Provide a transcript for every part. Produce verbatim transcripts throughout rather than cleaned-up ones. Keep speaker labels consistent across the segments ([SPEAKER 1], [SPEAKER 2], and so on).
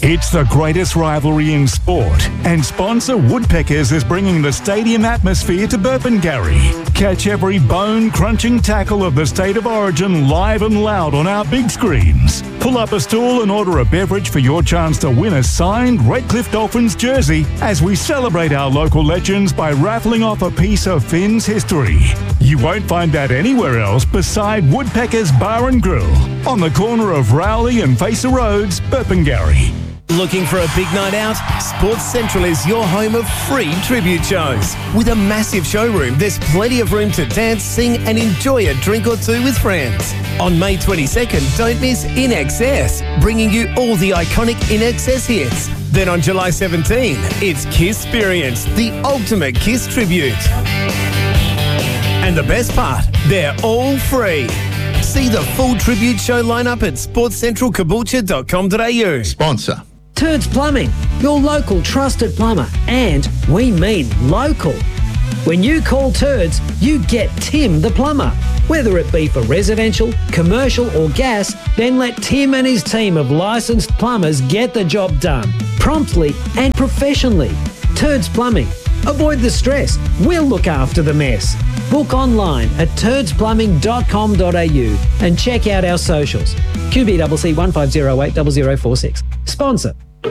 [SPEAKER 1] It's the greatest rivalry in sport, and sponsor Woodpeckers is bringing the stadium atmosphere to Burpengary. Catch every bone-crunching tackle of the state of origin live and loud on our big screens. Pull up a stool and order a beverage for your chance to win a signed Redcliffe Dolphins jersey as we celebrate our local legends by raffling off a piece of Finn's history. You won't find that anywhere else beside Woodpeckers Bar and Grill on the corner of Rowley and Facer Roads, Burpengary.
[SPEAKER 2] Looking for a big night out? Sports Central is your home of free tribute shows. With a massive showroom, there's plenty of room to dance, sing and enjoy a drink or two with friends. On May twenty-second, don't miss In Excess, bringing you all the iconic In Excess hits. Then on July seventeenth, it's Kissperience, the ultimate Kiss tribute. And the best part, they're all free. See the full tribute show lineup at sports central caboolture dot com dot a u.
[SPEAKER 3] Sponsor.
[SPEAKER 4] Turds Plumbing, your local trusted plumber, and we mean local. When you call Turds, you get Tim the plumber. Whether it be for residential, commercial or gas, then let Tim and his team of licensed plumbers get the job done, promptly and professionally. Turds Plumbing. Avoid the stress. We'll look after the mess. Book online at turds plumbing dot com dot a u and check out our socials. Q B C C one five zero eight zero zero four six. Sponsor.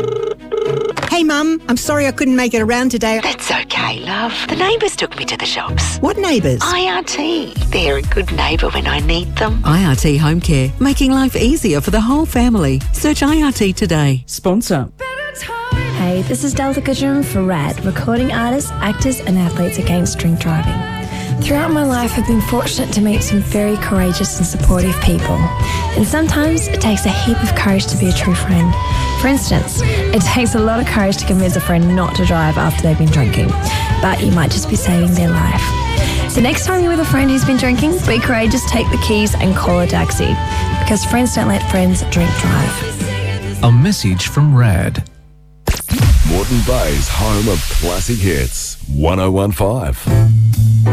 [SPEAKER 5] Hey Mum, I'm sorry I couldn't make it around today.
[SPEAKER 6] That's okay, love. The neighbours took me to the shops.
[SPEAKER 5] What neighbours?
[SPEAKER 6] I R T. They're a good neighbour when I need them.
[SPEAKER 7] I R T Home Care, making life easier for the whole family. Search I R T today.
[SPEAKER 4] Sponsor.
[SPEAKER 8] Hey, this is Delta Kajum for RAD, recording artists, actors and athletes against drink driving. Throughout my life, I've been fortunate to meet some very courageous and supportive people. And sometimes it takes a heap of courage to be a true friend. For instance, it takes a lot of courage to convince a friend not to drive after they've been drinking, but you might just be saving their life. So next time you're with a friend who's been drinking, be courageous, take the keys and call a taxi, because friends don't let friends drink drive.
[SPEAKER 9] A message from RAD.
[SPEAKER 10] Moreton Bay's home of classic hits, one oh one five.